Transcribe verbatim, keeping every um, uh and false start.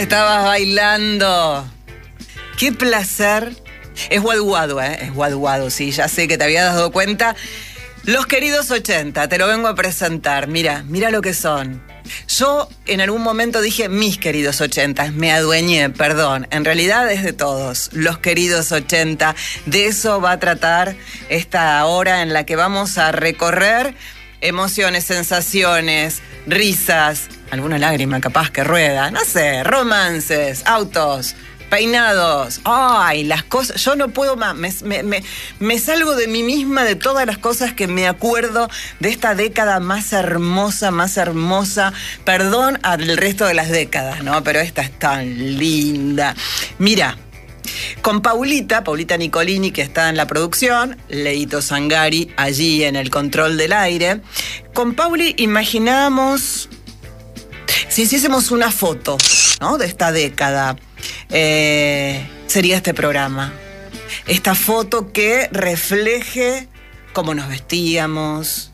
Estabas bailando. Qué placer. Es guaduado, ¿eh? Es guaduado, sí, ya sé que te habías dado cuenta. Los queridos ochenta, te lo vengo a presentar. Mira, mira lo que son. Yo en algún momento dije mis queridos ochenta, me adueñé, perdón. En realidad es de todos, los queridos ochenta. De eso va a tratar esta hora en la que vamos a recorrer emociones, sensaciones, risas, alguna lágrima capaz que rueda, no sé, romances, autos, peinados, ay, las cosas, yo no puedo más, me, me, me, me salgo de mí misma de todas las cosas que me acuerdo de esta década más hermosa, más hermosa, perdón al resto de las décadas, ¿no? Pero esta es tan linda. Mira, con Paulita, Paulita Nicolini, que está en la producción, Leito Zangari allí en el control del aire, con Pauli imaginábamos si hiciésemos una foto, ¿no?, de esta década. Eh, sería este programa, esta foto que refleje cómo nos vestíamos,